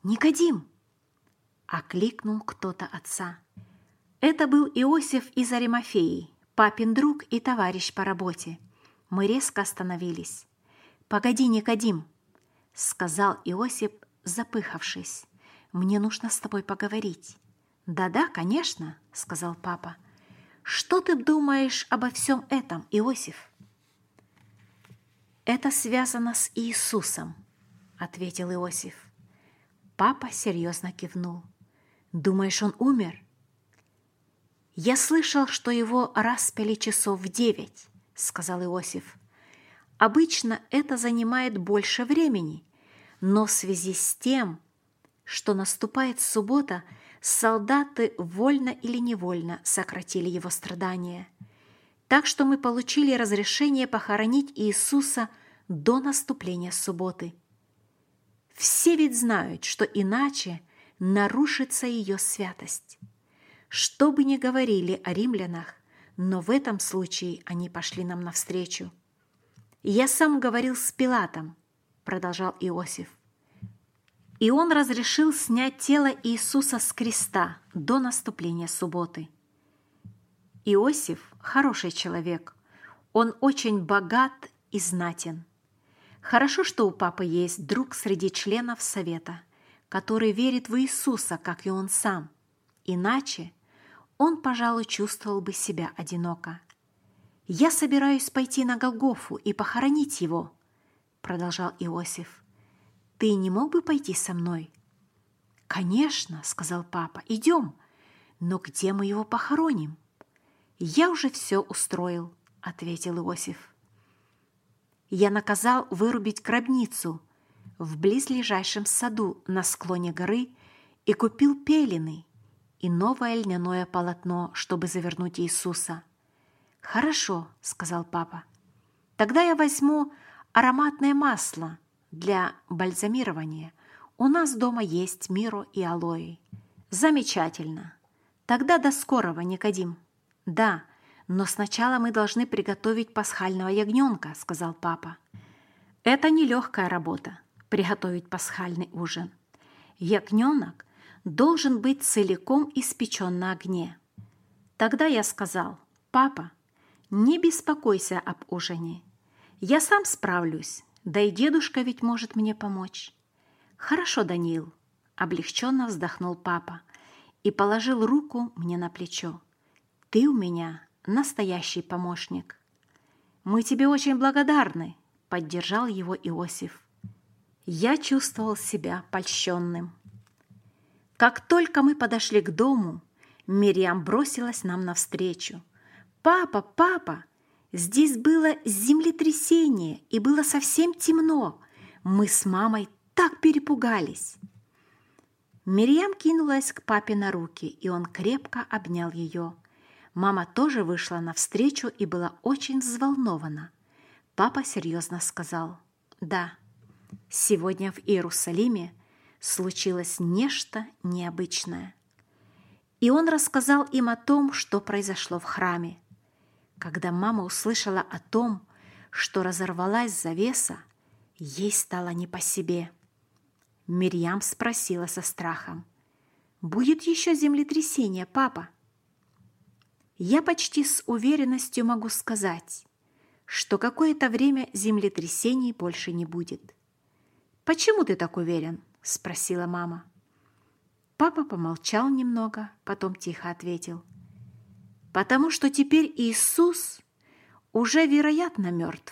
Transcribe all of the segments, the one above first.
Никодим!» — окликнул кто-то отца. Это был Иосиф из Аримафеи, папин друг и товарищ по работе. Мы резко остановились. «Погоди, Никодим!» — сказал Иосиф, запыхавшись. «Мне нужно с тобой поговорить». «Да-да, конечно», — сказал папа. «Что ты думаешь обо всем этом, Иосиф?» «Это связано с Иисусом», — ответил Иосиф. Папа серьезно кивнул. «Думаешь, он умер?» «Я слышал, что его распяли часов в 9», — сказал Иосиф. «Обычно это занимает больше времени, но в связи с тем, что наступает суббота, солдаты вольно или невольно сократили его страдания. Так что мы получили разрешение похоронить Иисуса до наступления субботы. Все ведь знают, что иначе нарушится ее святость. Что бы ни говорили о римлянах, но в этом случае они пошли нам навстречу. Я сам говорил с Пилатом», — продолжал Иосиф. «И он разрешил снять тело Иисуса с креста до наступления субботы». Иосиф – хороший человек, он очень богат и знатен. Хорошо, что у папы есть друг среди членов совета, который верит в Иисуса, как и он сам. Иначе он, пожалуй, чувствовал бы себя одиноко. «Я собираюсь пойти на Голгофу и похоронить его», – продолжал Иосиф. «Ты не мог бы пойти со мной?» «Конечно», – сказал папа, – «идем. Но где мы его похороним?» «Я уже все устроил», — ответил Иосиф. «Я наказал вырубить гробницу в близлежащем саду на склоне горы и купил пелены и новое льняное полотно, чтобы завернуть Иисуса». «Хорошо», — сказал папа. «Тогда я возьму ароматное масло для бальзамирования. У нас дома есть миро и алоэ». «Замечательно. Тогда до скорого, Никодим». «Да, но сначала мы должны приготовить пасхального ягненка», — сказал папа. «Это нелегкая работа — приготовить пасхальный ужин. Ягненок должен быть целиком испечен на огне». Тогда я сказал: «Папа, не беспокойся об ужине. Я сам справлюсь, да и дедушка ведь может мне помочь». «Хорошо, Даниил», — облегченно вздохнул папа и положил руку мне на плечо. «Ты у меня настоящий помощник». «Мы тебе очень благодарны», — поддержал его Иосиф. Я чувствовал себя польщенным. Как только мы подошли к дому, Мирьям бросилась нам навстречу. «Папа, папа, здесь было землетрясение, и было совсем темно. Мы с мамой так перепугались». Мирьям кинулась к папе на руки, и он крепко обнял ее. Мама тоже вышла навстречу и была очень взволнована. Папа серьезно сказал: «Да, сегодня в Иерусалиме случилось нечто необычное». И он рассказал им о том, что произошло в храме. Когда мама услышала о том, что разорвалась завеса, ей стало не по себе. Мирьям спросила со страхом: «Будет еще землетрясение, папа?» Я почти с уверенностью могу сказать, что какое-то время землетрясений больше не будет. «Почему ты так уверен?» – спросила мама. Папа помолчал немного, потом тихо ответил: «Потому что теперь Иисус уже, вероятно, мертв».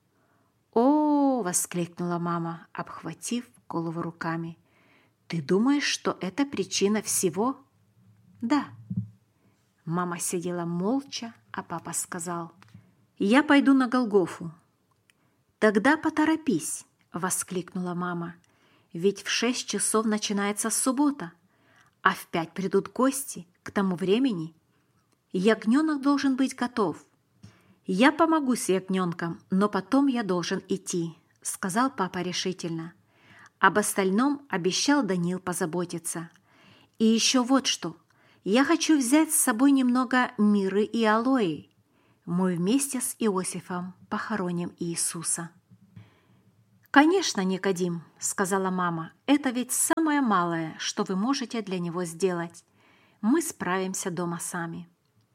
«О!» – воскликнула мама, обхватив голову руками. «Ты думаешь, что это причина всего?» «Да». Мама сидела молча, а папа сказал: «Я пойду на Голгофу». «Тогда поторопись», — воскликнула мама. «Ведь в 6 часов начинается суббота, а в 5 придут гости. К тому времени ягненок должен быть готов». «Я помогу с ягненком, но потом я должен идти», — сказал папа решительно. Об остальном обещал Даниил позаботиться. «И еще вот что. Я хочу взять с собой немного миры и алоэ. Мы вместе с Иосифом похороним Иисуса». «Конечно, Никодим», — сказала мама, — «это ведь самое самое малое, что вы можете для него сделать. Мы справимся дома сами».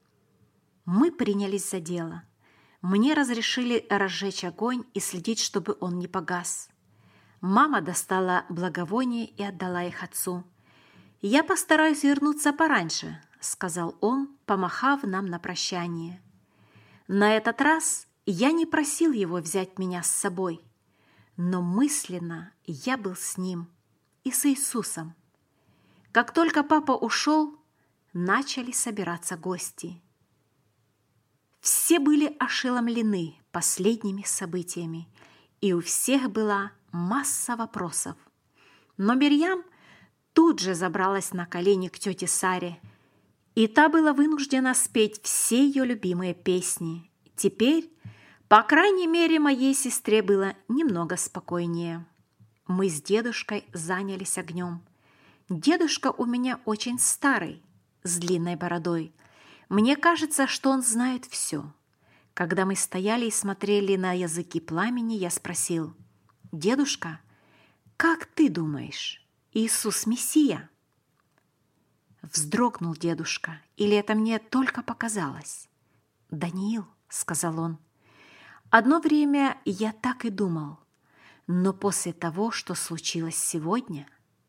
Мы принялись за дело. Мне разрешили разжечь огонь и следить, чтобы он не погас. Мама достала благовония и отдала их отцу. «Я постараюсь вернуться пораньше», — сказал он, помахав нам на прощание. На этот раз я не просил его взять меня с собой, но мысленно я был с ним и с Иисусом. Как только папа ушел, начали собираться гости. Все были ошеломлены последними событиями, и у всех была масса вопросов. Но Мирьям тут же забралась на колени к тете Саре, и та была вынуждена спеть все ее любимые песни. Теперь, по крайней мере, моей сестре было немного спокойнее. Мы с дедушкой занялись огнем. Дедушка у меня очень старый, с длинной бородой. Мне кажется, что он знает все. Когда мы стояли и смотрели на языки пламени, я спросил: «Дедушка, как ты думаешь, Иисус Мессия?» Вздрогнул дедушка, или это мне только показалось? «Даниил», — сказал он, — «одно время я так и думал, но после того, что случилось сегодня...»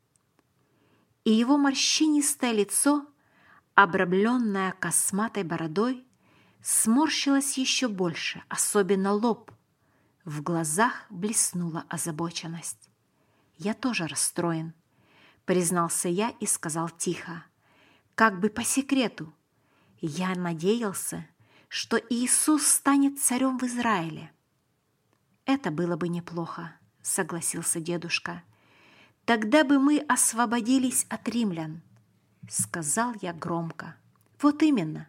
И его морщинистое лицо, обрамленное косматой бородой, сморщилось еще больше, особенно лоб. В глазах блеснула озабоченность. «Я тоже расстроен», — признался я и сказал тихо, как бы по секрету: «Я надеялся, что Иисус станет царем в Израиле». «Это было бы неплохо», — согласился дедушка. «Тогда бы мы освободились от римлян», — сказал я громко. «Вот именно».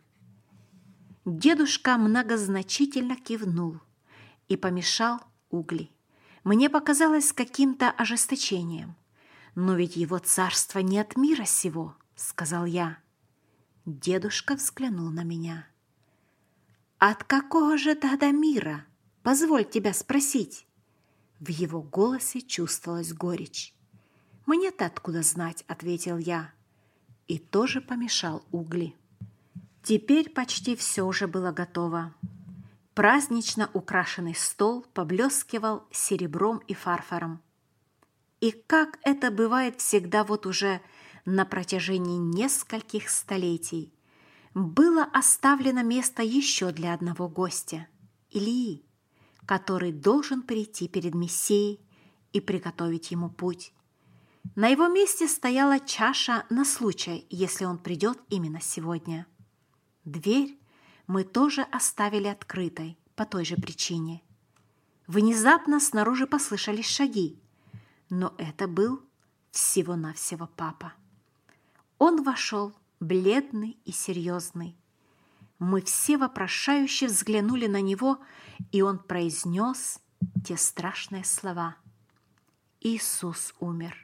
Дедушка многозначительно кивнул и помешал угли. Мне показалось каким-то ожесточением. «Но ведь его царство не от мира сего», — сказал я. Дедушка взглянул на меня. «От какого же тогда мира? Позволь тебя спросить». В его голосе чувствовалась горечь. «Мне-то откуда знать?» — ответил я. И тоже помешал угли. Теперь почти все уже было готово. Празднично украшенный стол поблескивал серебром и фарфором. И как это бывает всегда вот уже на протяжении нескольких столетий, было оставлено место еще для одного гостя – Илии, который должен прийти перед Мессией и приготовить ему путь. На его месте стояла чаша на случай, если он придет именно сегодня. Дверь мы тоже оставили открытой по той же причине. Внезапно снаружи послышались шаги, но это был всего-навсего папа. Он вошел, бледный и серьезный. Мы все вопрошающе взглянули на него, и он произнес те страшные слова: «Иисус умер».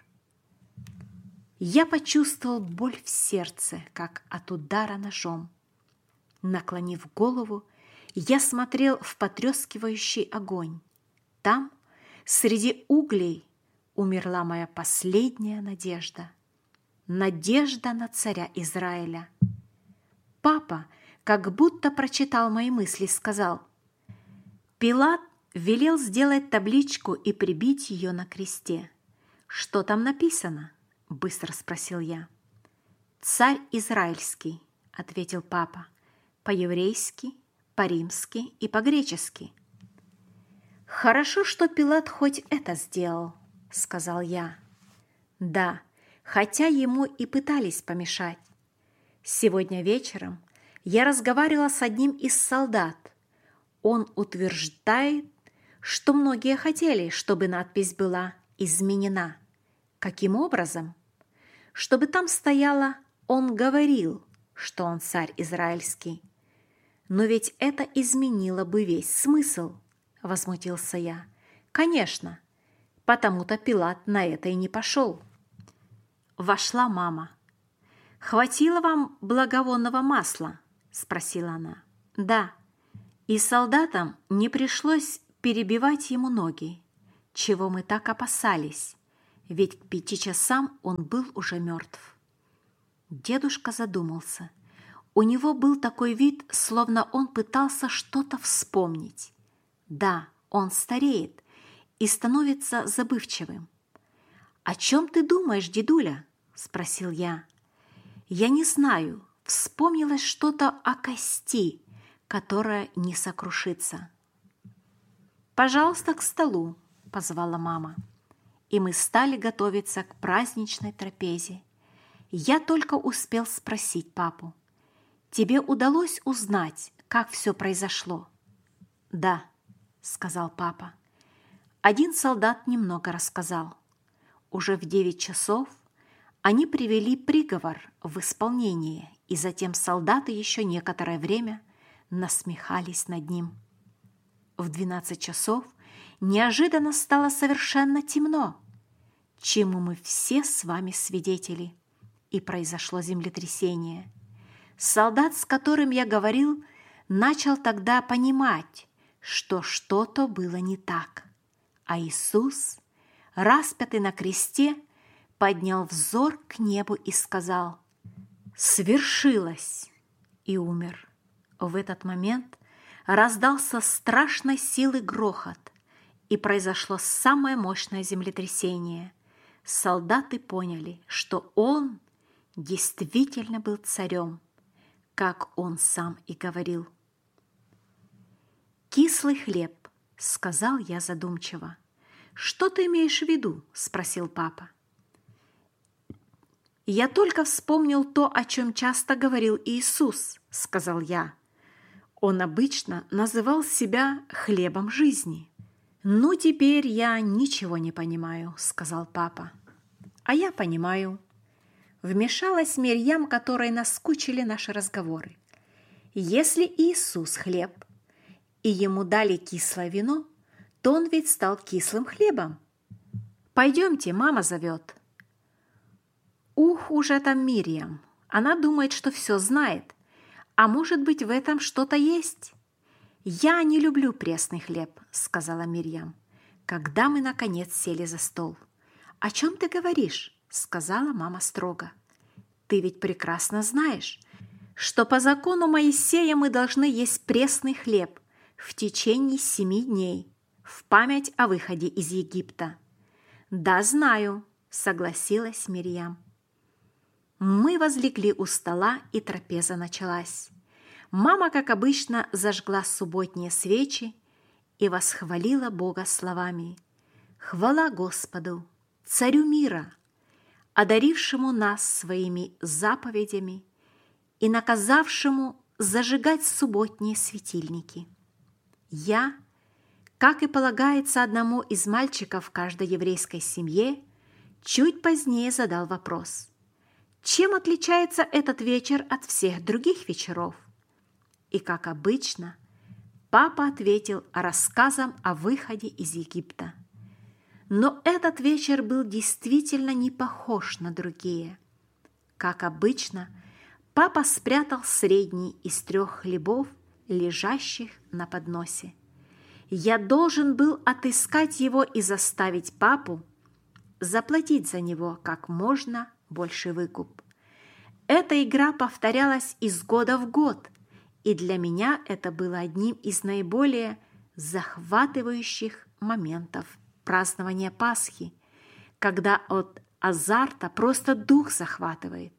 Я почувствовал боль в сердце, как от удара ножом. Наклонив голову, я смотрел в потрескивающий огонь. Там, среди углей, умерла моя последняя надежда. Надежда на царя Израиля. Папа, как будто прочитал мои мысли, сказал: «Пилат велел сделать табличку и прибить ее на кресте». «Что там написано?» – быстро спросил я. «Царь Израильский», – ответил папа, – «по-еврейски, по-римски и по-гречески». «Хорошо, что Пилат хоть это сделал», – сказал я. «Да, хотя ему и пытались помешать. Сегодня вечером я разговаривала с одним из солдат. Он утверждает, что многие хотели, чтобы надпись была изменена. Каким образом? Чтобы там стояло: «Он говорил, что он царь израильский». Но ведь это изменило бы весь смысл, возмутился я. Конечно, потому-то Пилат на это и не пошел. Вошла мама. «Хватило вам благовонного масла?» – спросила она. «Да». И солдатам не пришлось перебивать ему ноги, чего мы так опасались, ведь к 5 часам он был уже мертв. Дедушка задумался. У него был такой вид, словно он пытался что-то вспомнить. Да, он стареет и становится забывчивым. «О чем ты думаешь, дедуля?» – спросил я. «Я не знаю, вспомнилось что-то о кости, которая не сокрушится». «Пожалуйста, к столу», – позвала мама. И мы стали готовиться к праздничной трапезе. Я только успел спросить папу: «Тебе удалось узнать, как все произошло?» «Да», – сказал папа. Один солдат немного рассказал. Уже в 9 часов они привели приговор в исполнение, и затем солдаты еще некоторое время насмехались над ним. В 12 часов неожиданно стало совершенно темно, чему мы все с вами свидетели, и произошло землетрясение. Солдат, с которым я говорил, начал тогда понимать, что что-то было не так, а Иисус, распятый на кресте, поднял взор к небу и сказал: «Свершилось!» и умер. В этот момент раздался страшной силы грохот, и произошло самое мощное землетрясение. Солдаты поняли, что он действительно был царем, как он сам и говорил. «Кислый хлеб», — сказал я задумчиво. «Что ты имеешь в виду?» — спросил папа. «Я только вспомнил то, о чем часто говорил Иисус», — сказал я. «Он обычно называл себя хлебом жизни». «Ну, теперь я ничего не понимаю», — сказал папа. «А я понимаю». Вмешалась Мирьям, которой наскучили наши разговоры. «Если Иисус хлеб, и ему дали кислое вино, то он ведь стал кислым хлебом. Пойдемте, мама зовет». «Ух, уже там Мирьям. Она думает, что все знает. А может быть, в этом что-то есть?» «Я не люблю пресный хлеб», — сказала Мирьям, когда мы, наконец, сели за стол. «О чем ты говоришь?» — сказала мама строго. «Ты ведь прекрасно знаешь, что по закону Моисея мы должны есть пресный хлеб в течение 7 дней в память о выходе из Египта». «Да, знаю», — согласилась Мирьям. Мы возлегли у стола, и трапеза началась. Мама, как обычно, зажгла субботние свечи и восхвалила Бога словами: «Хвала Господу, Царю мира, одарившему нас своими заповедями и наказавшему зажигать субботние светильники». Я, как и полагается одному из мальчиков в каждой еврейской семье, чуть позднее задал вопрос: чем отличается этот вечер от всех других вечеров? И, как обычно, папа ответил рассказом о выходе из Египта. Но этот вечер был действительно не похож на другие. Как обычно, папа спрятал средний из 3 хлебов, лежащих на подносе. Я должен был отыскать его и заставить папу заплатить за него как можно больше выкуп. Эта игра повторялась из года в год, и для меня это было одним из наиболее захватывающих моментов празднования Пасхи, когда от азарта просто дух захватывает.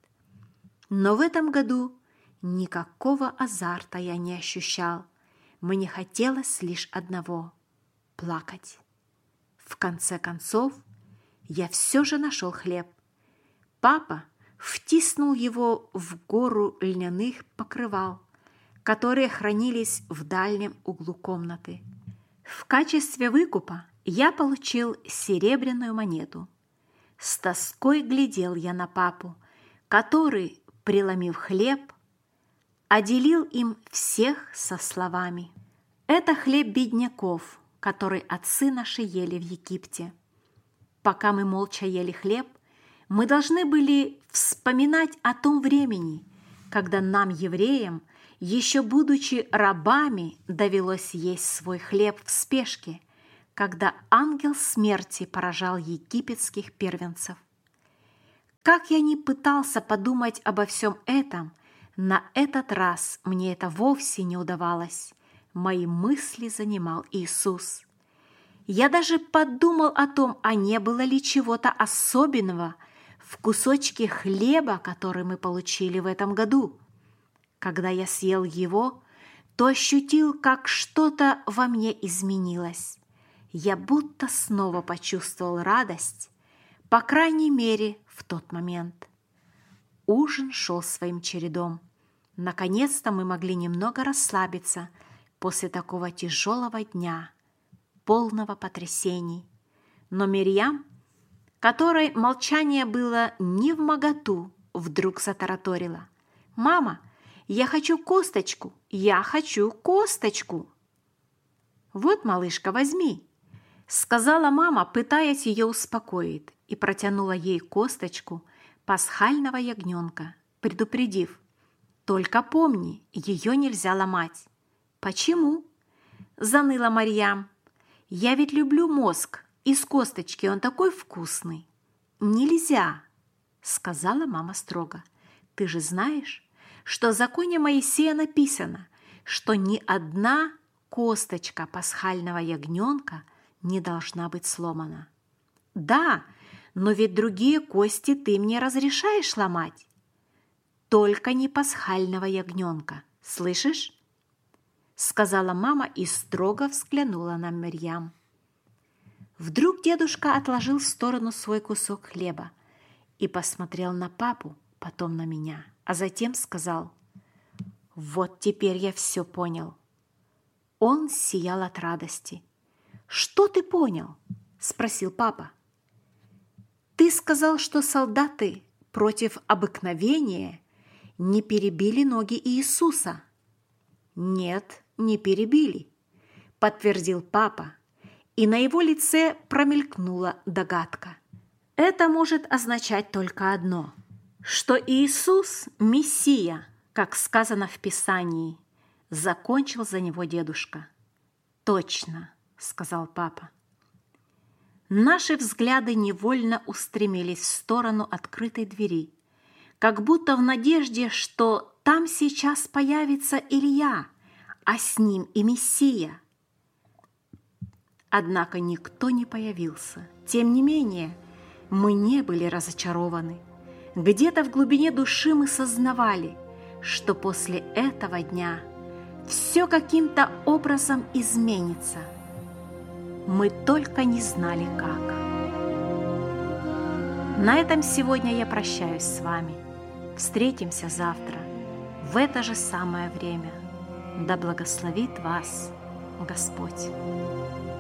Но в этом году никакого азарта я не ощущал. Мне хотелось лишь одного – плакать. В конце концов, я все же нашел хлеб. Папа втиснул его в гору льняных покрывал, которые хранились в дальнем углу комнаты. В качестве выкупа я получил серебряную монету. С тоской глядел я на папу, который, преломив хлеб, отделил им всех со словами: «Это хлеб бедняков, который отцы наши ели в Египте». Пока мы молча ели хлеб, мы должны были вспоминать о том времени, когда нам, евреям, еще будучи рабами, довелось есть свой хлеб в спешке, когда ангел смерти поражал египетских первенцев. Как я ни пытался подумать обо всем этом, на этот раз мне это вовсе не удавалось. Мои мысли занимал Иисус. Я даже подумал о том, а не было ли чего-то особенного в кусочке хлеба, который мы получили в этом году. Когда я съел его, то ощутил, как что-то во мне изменилось. Я будто снова почувствовал радость, по крайней мере, в тот момент. Ужин шел своим чередом. Наконец-то мы могли немного расслабиться после такого тяжелого дня, полного потрясений. Но Мирьям, которой молчание было невмоготу, вдруг затараторила: «Мама, я хочу косточку! Я хочу косточку!» «Вот, малышка, возьми!» — сказала мама, пытаясь ее успокоить, и протянула ей косточку пасхального ягненка, предупредив: «Только помни, ее нельзя ломать». «Почему?» — заныла Марьям. «Я ведь люблю мозг, из косточки он такой вкусный». «Нельзя!» — сказала мама строго. «Ты же знаешь, что в законе Моисея написано, что ни одна косточка пасхального ягненка не должна быть сломана». «Да, но ведь другие кости ты мне разрешаешь ломать». «Только не пасхального ягненка, слышишь?» — сказала мама и строго взглянула на Мирьям. Вдруг дедушка отложил в сторону свой кусок хлеба и посмотрел на папу, потом на меня, а затем сказал: «Вот теперь я все понял». Он сиял от радости. «Что ты понял?» — спросил папа. «Ты сказал, что солдаты против обыкновения не перебили ноги Иисуса». «Нет, не перебили», — подтвердил папа, и на его лице промелькнула догадка. «Это может означать только одно, что Иисус – Мессия, как сказано в Писании», – закончил за него дедушка. «Точно», – сказал папа. Наши взгляды невольно устремились в сторону открытой двери, как будто в надежде, что там сейчас появится Илья, а с ним и Мессия. Однако никто не появился. Тем не менее, мы не были разочарованы. Где-то в глубине души мы сознавали, что после этого дня все каким-то образом изменится. Мы только не знали, как. На этом сегодня я прощаюсь с вами. Встретимся завтра в это же самое время. Да благословит вас Господь.